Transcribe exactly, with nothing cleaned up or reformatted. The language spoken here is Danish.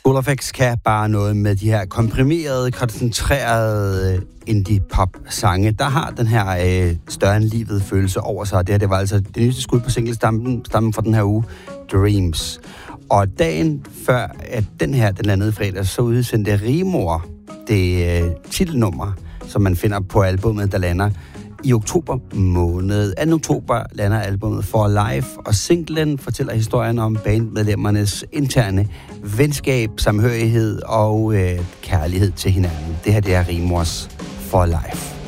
Solarflex kan bare noget med de her komprimerede, koncentrerede indie-pop-sange. Der har den her øh, større end livet følelse over sig. Det her, det var altså det nyeste skud på singlestammen stammen fra den her uge, Dreams. Og dagen før, at den her, den landede fredag, så udsendte Rimor det øh, titelnummer, som man finder på albumet, der lander i oktober måned. anden oktober lander albumet For Life, og singlen fortæller historien om bandmedlemmernes interne venskab, samhørighed og øh, kærlighed til hinanden. Det her, det er Rimors For Life.